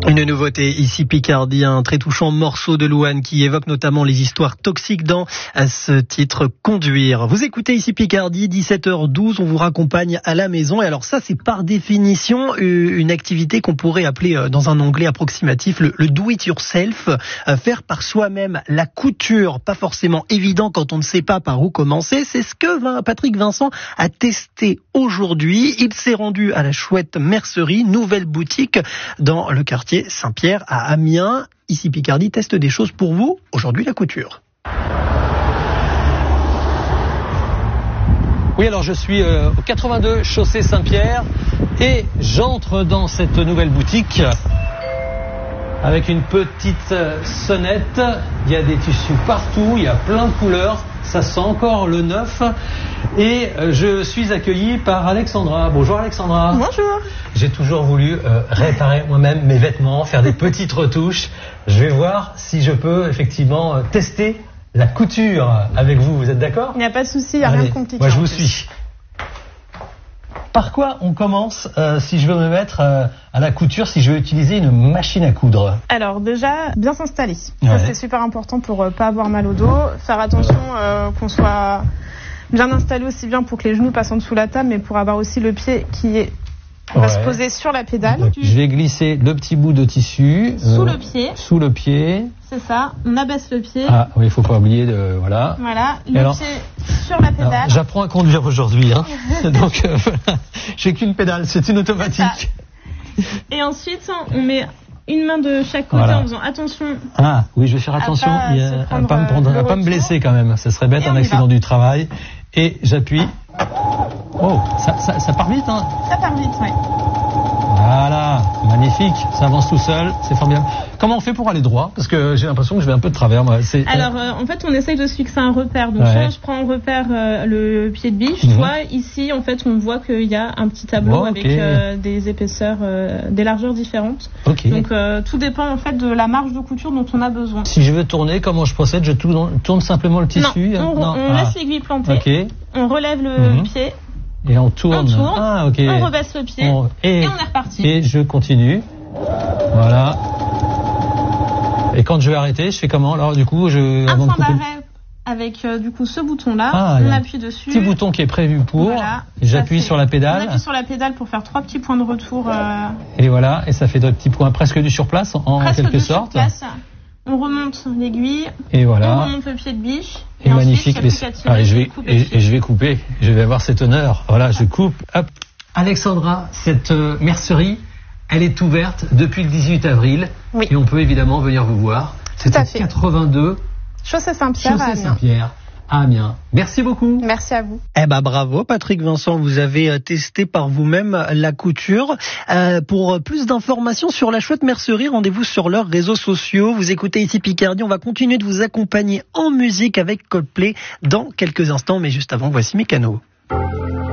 Une nouveauté ici Picardie, un très touchant morceau de Louane qui évoque notamment les histoires toxiques dans ce titre Conduire. Vous écoutez ici Picardie, 17h12, on vous raccompagne à la maison. Et alors ça, c'est par définition une activité qu'on pourrait appeler dans un anglais approximatif le do it yourself, faire par soi-même la couture. Pas forcément évident quand on ne sait pas par où commencer. C'est ce que Patrick Vincent a testé aujourd'hui. Il s'est rendu à la chouette mercerie, nouvelle boutique dans le quartier Saint-Pierre à Amiens. Ici Picardie teste des choses pour vous. Aujourd'hui, la couture. Oui, alors je suis au 82 chaussée Saint-Pierre et j'entre dans cette nouvelle boutique avec une petite sonnette. Il y a des tissus partout, il y a plein de couleurs. Ça sent encore le neuf. Et je suis accueilli par Alexandra. Bonjour Alexandra. Bonjour. J'ai toujours voulu réparer moi-même mes vêtements, faire des petites retouches. Je vais voir si je peux effectivement tester la couture avec vous. Vous êtes d'accord ? Il n'y a pas de souci, il n'y a rien de compliqué. Moi je vous suis. Par quoi on commence si je veux me mettre à la couture, si je veux utiliser une machine à coudre ? Alors déjà, bien s'installer. Ça c'est super important pour pas avoir mal au dos. Faire attention qu'on soit bien installé aussi bien pour que les genoux passent en dessous de la table, mais pour avoir aussi le pied qui est... On va se poser sur la pédale. Donc, je vais glisser le petit bout de tissu sous le pied. Sous le pied. C'est ça. On abaisse le pied. Ah oui, il faut pas oublier de voilà. Voilà. Le pied sur la pédale. Alors, j'apprends à conduire aujourd'hui, hein. Donc voilà. J'ai qu'une pédale, c'est une automatique. Et ensuite, on met une main de chaque côté en faisant attention. Ah oui, je vais faire attention à pas me blesser quand même. Ça serait bête un accident du travail. Et j'appuie. Oh, ça part vite, hein ? Ça part vite, oui. Voilà, magnifique, ça avance tout seul, c'est formidable. Comment on fait pour aller droit ? Parce que j'ai l'impression que je vais un peu de travers, moi. Alors, en fait, on essaye de se fixer un repère. Donc, soit je prends en repère le pied de biche, soit ici, en fait, on voit qu'il y a un petit tableau avec des épaisseurs, des largeurs différentes. Okay. Donc, tout dépend, en fait, de la marge de couture dont on a besoin. Si je veux tourner, comment je procède ? Je tourne simplement le tissu ? Non, on laisse l'aiguille plantée. Okay. On relève le pied. Et on tourne. On rebaisse le pied et on est reparti. Et je continue. Voilà. Et quand je vais arrêter, je fais comment ? Alors du coup, un point d'arrêt avec du coup ce bouton-là. On appuie dessus. Petit bouton qui est prévu pour. Voilà. J'appuie sur la pédale. On appuie sur la pédale pour faire 3 petits points de retour. Et voilà. Et ça fait 2 petits points presque du surplace en quelque sorte. Surplace. On remonte l'aiguille. Et voilà. On remonte le pied de biche. Et magnifique. Je vais couper. Je vais avoir cet honneur. Voilà, je coupe. Hop. Alexandra, cette mercerie, elle est ouverte depuis le 18 avril. Oui. Et on peut évidemment venir vous voir. C'est à 82 chaussée Saint-Pierre à Amiens. Amiens. Merci beaucoup. Merci à vous. Bravo Patrick Vincent, vous avez testé par vous-même la couture. Pour plus d'informations sur la chouette mercerie, rendez-vous sur leurs réseaux sociaux. Vous écoutez ici Picardie, on va continuer de vous accompagner en musique avec Coldplay dans quelques instants, mais juste avant, voici Mécano.